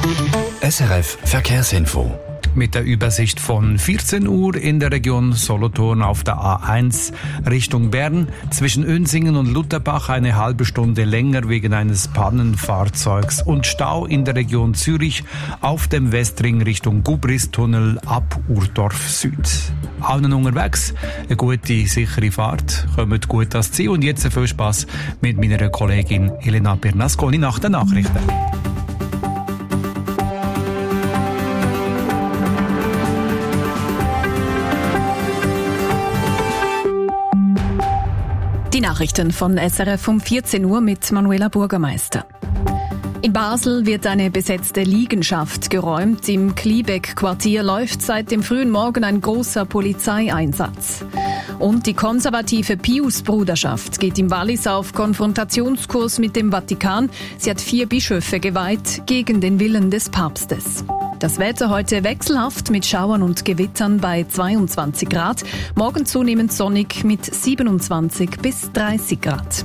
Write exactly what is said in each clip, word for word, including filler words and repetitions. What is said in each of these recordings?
S R F Verkehrsinfo. Mit der Übersicht von vierzehn Uhr in der Region Solothurn auf der A eins Richtung Bern. Zwischen Önsingen und Lutherbach eine halbe Stunde länger wegen eines Pannenfahrzeugs und Stau in der Region Zürich auf dem Westring Richtung Gubristunnel ab Urdorf Süd. Allen unterwegs eine gute, sichere Fahrt, kommt gut ans Ziel und jetzt viel Spass mit meiner Kollegin Elena Bernasconi nach den Nachrichten. Die Nachrichten von S R F um vierzehn Uhr mit Manuela Bürgermeister. In Basel wird eine besetzte Liegenschaft geräumt. Im Kliebeck-Quartier läuft seit dem frühen Morgen ein großer Polizeieinsatz. Und die konservative Pius-Bruderschaft geht im Wallis auf Konfrontationskurs mit dem Vatikan. Sie hat vier Bischöfe geweiht gegen den Willen des Papstes. Das Wetter heute wechselhaft mit Schauern und Gewittern bei zweiundzwanzig Grad. Morgen zunehmend sonnig mit siebenundzwanzig bis dreißig Grad.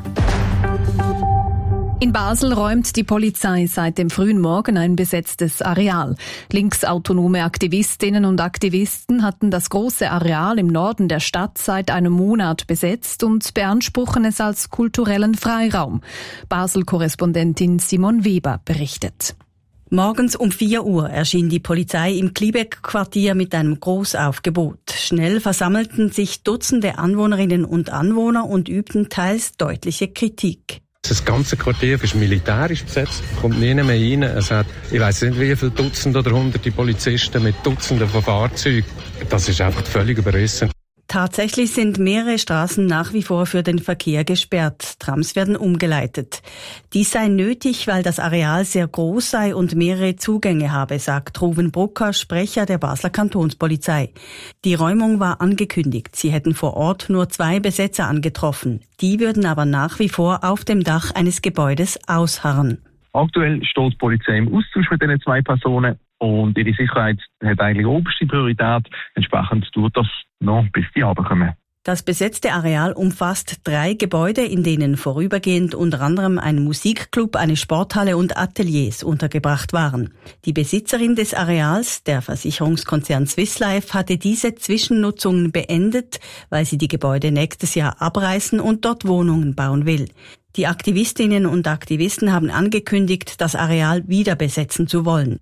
In Basel räumt die Polizei seit dem frühen Morgen ein besetztes Areal. Linksautonome Aktivistinnen und Aktivisten hatten das große Areal im Norden der Stadt seit einem Monat besetzt und beanspruchen es als kulturellen Freiraum. Basel-Korrespondentin Simon Weber berichtet. Morgens um vier Uhr erschien die Polizei im Kliebeck-Quartier mit einem Großaufgebot. Schnell versammelten sich Dutzende Anwohnerinnen und Anwohner und übten teils deutliche Kritik. Das ganze Quartier ist militärisch besetzt, kommt niemand mehr rein. Es hat, ich weiss nicht wie viele Dutzende oder Hunderte Polizisten mit Dutzenden von Fahrzeugen. Das ist einfach völlig überrissen. Tatsächlich sind mehrere Straßen nach wie vor für den Verkehr gesperrt. Trams werden umgeleitet. Dies sei nötig, weil das Areal sehr groß sei und mehrere Zugänge habe, sagt Ruven Brucker, Sprecher der Basler Kantonspolizei. Die Räumung war angekündigt. Sie hätten vor Ort nur zwei Besetzer angetroffen. Die würden aber nach wie vor auf dem Dach eines Gebäudes ausharren. Aktuell steht die Polizei im Austausch mit diesen zwei Personen und ihre Sicherheit hat eigentlich oberste Priorität. Entsprechend tut das noch, bis die runterkommen. Das besetzte Areal umfasst drei Gebäude, in denen vorübergehend unter anderem ein Musikclub, eine Sporthalle und Ateliers untergebracht waren. Die Besitzerin des Areals, der Versicherungskonzern Swiss Life, hatte diese Zwischennutzungen beendet, weil sie die Gebäude nächstes Jahr abreißen und dort Wohnungen bauen will. Die Aktivistinnen und Aktivisten haben angekündigt, das Areal wieder besetzen zu wollen.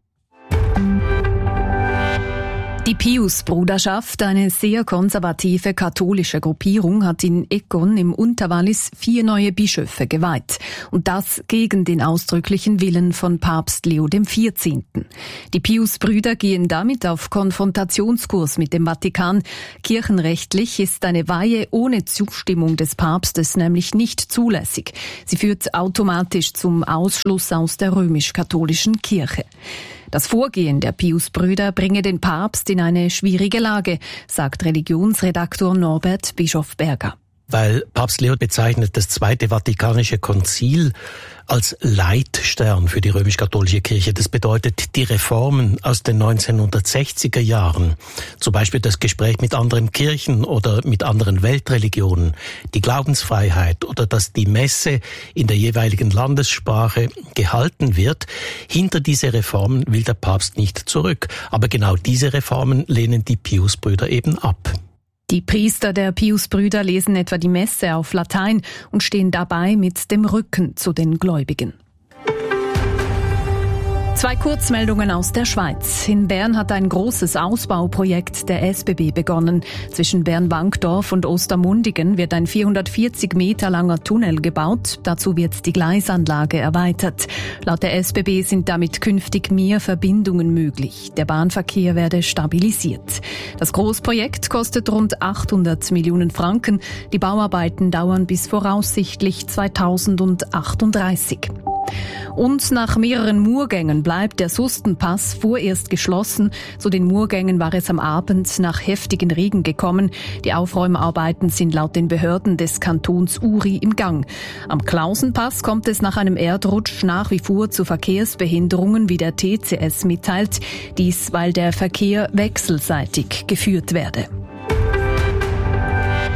Die Pius-Bruderschaft, eine sehr konservative katholische Gruppierung, hat in Egon im Unterwallis vier neue Bischöfe geweiht. Und das gegen den ausdrücklichen Willen von Papst Leo der vierzehnte. Die Pius-Brüder gehen damit auf Konfrontationskurs mit dem Vatikan. Kirchenrechtlich ist eine Weihe ohne Zustimmung des Papstes nämlich nicht zulässig. Sie führt automatisch zum Ausschluss aus der römisch-katholischen Kirche. Das Vorgehen der Pius-Brüder bringe den Papst in eine schwierige Lage, sagt Religionsredaktor Norbert Bischof-Berger. Weil Papst Leo bezeichnet das Zweite Vatikanische Konzil als Leitstern für die römisch-katholische Kirche. Das bedeutet, die Reformen aus den neunzehnhundertsechziger Jahren, zum Beispiel das Gespräch mit anderen Kirchen oder mit anderen Weltreligionen, die Glaubensfreiheit oder dass die Messe in der jeweiligen Landessprache gehalten wird, hinter diese Reformen will der Papst nicht zurück. Aber genau diese Reformen lehnen die Pius-Brüder eben ab. Die Priester der Pius-Brüder lesen etwa die Messe auf Latein und stehen dabei mit dem Rücken zu den Gläubigen. Zwei Kurzmeldungen aus der Schweiz. In Bern hat ein großes Ausbauprojekt der S B B begonnen. Zwischen Bern-Wankdorf und Ostermundigen wird ein vierhundertvierzig Meter langer Tunnel gebaut. Dazu wird die Gleisanlage erweitert. Laut der S B B sind damit künftig mehr Verbindungen möglich. Der Bahnverkehr werde stabilisiert. Das Großprojekt kostet rund achthundert Millionen Franken. Die Bauarbeiten dauern bis voraussichtlich zweitausendachtunddreißig. Und nach mehreren Murgängen bleibt der Sustenpass vorerst geschlossen. Zu den Murgängen war es am Abend nach heftigen Regen gekommen. Die Aufräumarbeiten sind laut den Behörden des Kantons Uri im Gang. Am Klausenpass kommt es nach einem Erdrutsch nach wie vor zu Verkehrsbehinderungen, wie der T C S mitteilt. Dies, weil der Verkehr wechselseitig geführt werde.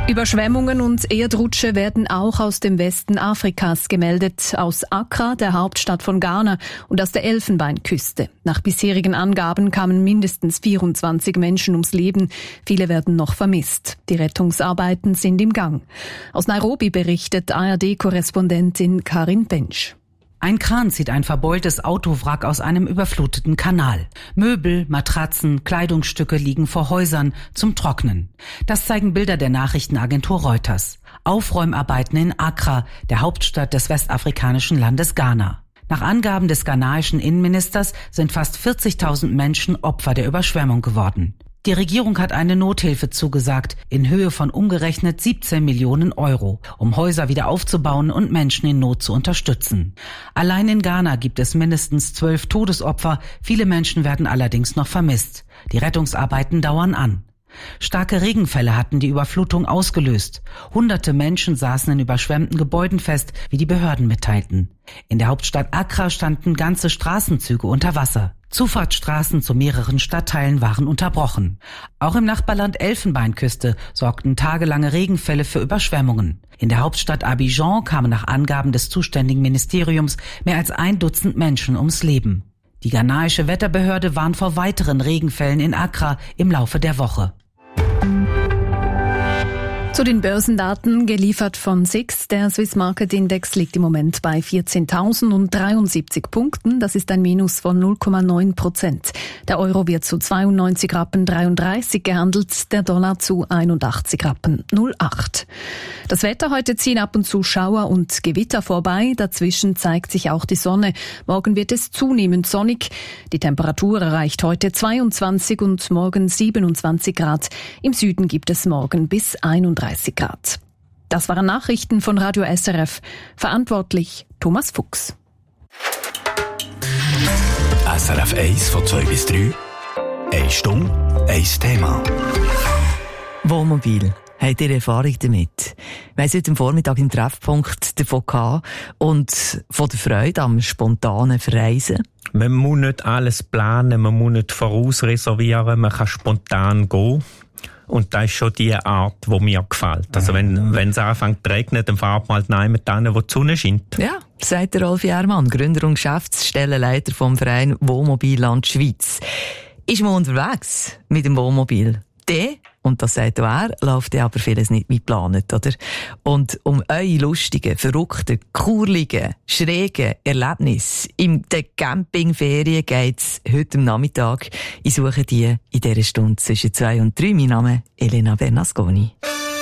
Überschwemmungen und Erdrutsche werden auch aus dem Westen Afrikas gemeldet, aus Accra, der Hauptstadt von Ghana, und aus der Elfenbeinküste. Nach bisherigen Angaben kamen mindestens vierundzwanzig Menschen ums Leben. Viele werden noch vermisst. Die Rettungsarbeiten sind im Gang. Aus Nairobi berichtet A R D-Korrespondentin Karin Bensch. Ein Kran zieht ein verbeultes Autowrack aus einem überfluteten Kanal. Möbel, Matratzen, Kleidungsstücke liegen vor Häusern zum Trocknen. Das zeigen Bilder der Nachrichtenagentur Reuters. Aufräumarbeiten in Accra, der Hauptstadt des westafrikanischen Landes Ghana. Nach Angaben des ghanaischen Innenministers sind fast vierzigtausend Menschen Opfer der Überschwemmung geworden. Die Regierung hat eine Nothilfe zugesagt, in Höhe von umgerechnet siebzehn Millionen Euro, um Häuser wieder aufzubauen und Menschen in Not zu unterstützen. Allein in Ghana gibt es mindestens zwölf Todesopfer, viele Menschen werden allerdings noch vermisst. Die Rettungsarbeiten dauern an. Starke Regenfälle hatten die Überflutung ausgelöst. Hunderte Menschen saßen in überschwemmten Gebäuden fest, wie die Behörden mitteilten. In der Hauptstadt Accra standen ganze Straßenzüge unter Wasser. Zufahrtsstraßen zu mehreren Stadtteilen waren unterbrochen. Auch im Nachbarland Elfenbeinküste sorgten tagelange Regenfälle für Überschwemmungen. In der Hauptstadt Abidjan kamen nach Angaben des zuständigen Ministeriums mehr als ein Dutzend Menschen ums Leben. Die ghanaische Wetterbehörde warnt vor weiteren Regenfällen in Accra im Laufe der Woche. Zu den Börsendaten geliefert von S I X. Der Swiss Market Index liegt im Moment bei vierzehntausenddreiundsiebzig Punkten. Das ist ein Minus von null Komma neun Prozent. Der Euro wird zu zweiundneunzig Rappen dreiunddreißig gehandelt, der Dollar zu einundachtzig Rappen null Komma acht. Das Wetter: heute ziehen ab und zu Schauer und Gewitter vorbei. Dazwischen zeigt sich auch die Sonne. Morgen wird es zunehmend sonnig. Die Temperatur erreicht heute zweiundzwanzig und morgen siebenundzwanzig Grad. Im Süden gibt es morgen bis einunddreißig Grad. Das waren Nachrichten von Radio S R F. Verantwortlich Thomas Fuchs. S R F eins von zwei bis drei. Eine Stunde, ein Thema. Wohnmobil. Habt ihr Erfahrung damit? Wir haben heute am Vormittag im Treffpunkt davon gehabt und von der Freude am spontanen Verreisen. Man muss nicht alles planen, man muss nicht vorausreservieren, man kann spontan gehen. Und das ist schon die Art, die mir gefällt. Also wenn, wenn es anfängt zu regnen, dann fahrt man halt jemanden hin, wo die Sonne scheint. Ja, sagt der Rolf Järmann, Gründer und Geschäftsstellenleiter vom Verein Wohnmobilland Schweiz. Ist man unterwegs mit dem Wohnmobil? Der, und das sagt auch er, läuft ja aber vieles nicht wie geplant, oder? Und um eure lustigen, verrückten, kurligen, schrägen Erlebnisse in der Campingferien geht's heute am Nachmittag. Ich suche die in dieser Stunde zwischen zwei und drei. Mein Name ist Elena Bernasconi.